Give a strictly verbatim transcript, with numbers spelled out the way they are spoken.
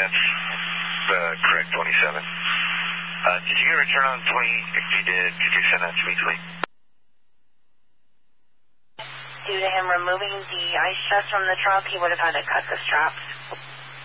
that's uh, correct, twenty-seven. Uh, did you get a return on twenty? If you did, could you send that to me, please? Due to him removing the ice chest from the truck, he would have had to cut the straps.